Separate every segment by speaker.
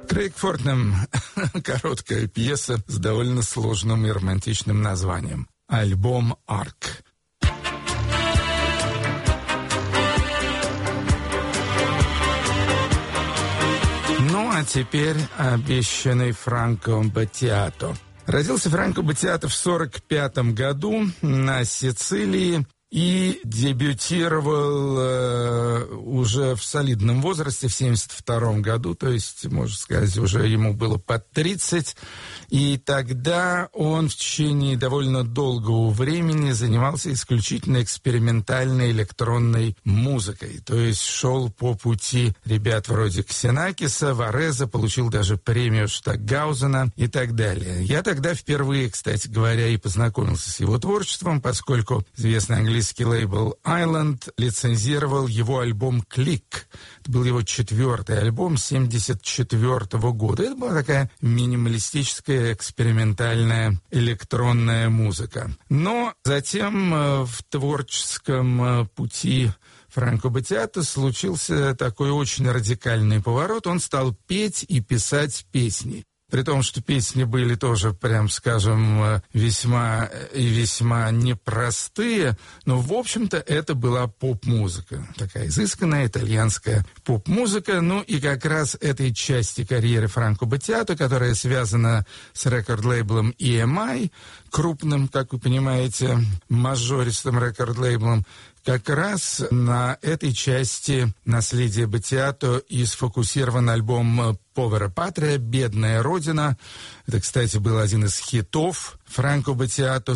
Speaker 1: Крейг Фортнем – короткая пьеса с довольно сложным и романтичным названием. Альбом «Арк». Ну, а теперь обещанный Франко Баттиато. Родился Франко Баттиато в 1945 году на Сицилии и дебютировал уже в солидном возрасте, в 1972 году, то есть, можно сказать, уже ему было под 30. И тогда он в течение довольно долгого времени занимался исключительно экспериментальной электронной музыкой. То есть шел по пути ребят вроде Ксенакиса, Вареза, получил даже премию Штокгаузена и так далее. Я тогда впервые, кстати говоря, и познакомился с его творчеством, поскольку известный английский лейбл Island лицензировал его альбом «Клик». Это был его 4-й альбом 1974 года. Это была такая минималистическая экспериментальная электронная музыка. Но затем в творческом пути Франко Баттиато случился такой очень радикальный поворот. Он стал петь и писать песни. При том, что песни были тоже, прям скажем, весьма и весьма непростые, но, в общем-то, это была поп-музыка. Такая изысканная итальянская поп-музыка. Ну и как раз этой части карьеры Франко Баттиато, которая связана с рекорд-лейблом EMI, крупным, как вы понимаете, мажористым рекорд-лейблом, как раз на этой части наследия Баттиато и сфокусирован альбом «Повера Патрия», «Бедная Родина». Это, кстати, был один из хитов Франко Баттиато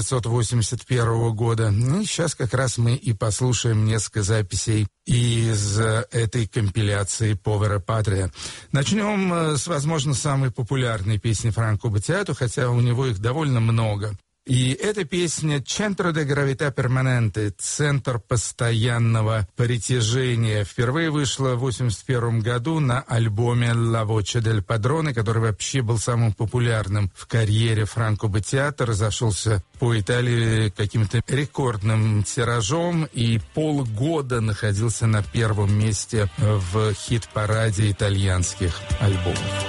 Speaker 1: 1981 года. Ну и сейчас как раз мы и послушаем несколько записей из этой компиляции «Повера Патрия». Начнем с, возможно, самой популярной песни Франко Баттиато, хотя у него их довольно много. И эта песня «Centro de Gravità Permanente» — «Центр постоянного притяжения» впервые вышла в 1981 году на альбоме «La Voce del Padrone», который вообще был самым популярным в карьере Франко Баттиато, разошелся по Италии каким-то рекордным тиражом и полгода находился на первом месте в хит-параде итальянских альбомов.